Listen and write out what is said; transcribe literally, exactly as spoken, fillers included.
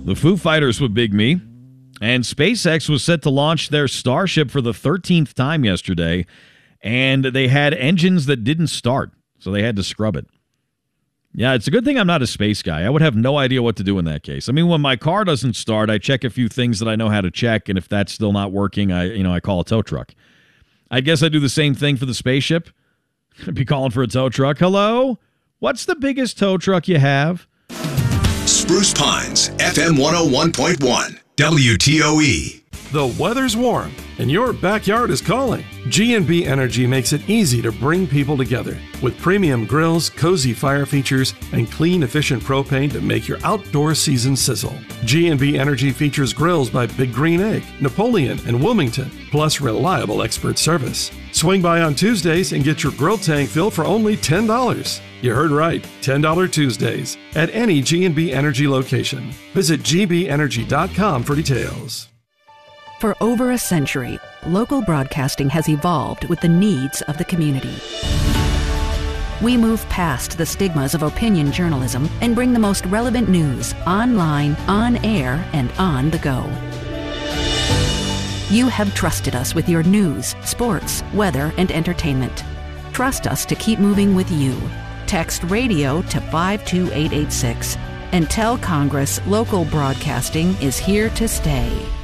The Foo Fighters with Big Me. And SpaceX was set to launch their Starship for the thirteenth time yesterday, and they had engines that didn't start, so they had to scrub it. Yeah, it's a good thing I'm not a space guy. I would have no idea what to do in that case. I mean, when my car doesn't start, I check a few things that I know how to check, and if that's still not working, I, you know, I call a tow truck. I guess I do the same thing for the spaceship. I'd be calling for a tow truck. Hello? What's the biggest tow truck you have? Spruce Pines, F M one oh one point one, W T O E. The weather's warm, and your backyard is calling. G and B Energy makes it easy to bring people together with premium grills, cozy fire features, and clean, efficient propane to make your outdoor season sizzle. G and B Energy features grills by Big Green Egg, Napoleon, and Wilmington, plus reliable expert service. Swing by on Tuesdays and get your grill tank filled for only ten dollars. You heard right, ten dollars Tuesdays at any G and B Energy location. Visit G B energy dot com for details. For over a century, local broadcasting has evolved with the needs of the community. We move past the stigmas of opinion journalism and bring the most relevant news online, on air, and on the go. You have trusted us with your news, sports, weather, and entertainment. Trust us to keep moving with you. Text radio to five two eight eight six and tell Congress local broadcasting is here to stay.